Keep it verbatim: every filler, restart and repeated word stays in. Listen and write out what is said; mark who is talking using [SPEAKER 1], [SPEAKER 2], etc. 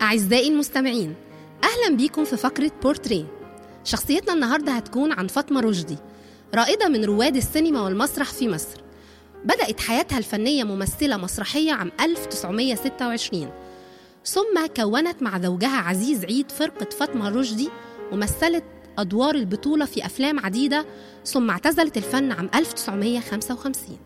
[SPEAKER 1] أعزائي المستمعين، أهلا بيكم في فقرة بورتريه. شخصيتنا النهاردة هتكون عن فاطمة رشدي، رائدة من رواد السينما والمسرح في مصر. بدأت حياتها الفنية ممثلة مسرحية عام ألف وتسعمائة وستة وعشرين، ثم كونت مع زوجها عزيز عيد فرقة فاطمة رشدي، ومثلت أدوار البطولة في أفلام عديدة، ثم اعتزلت الفن عام ألف وتسعمائة وخمسة وخمسين.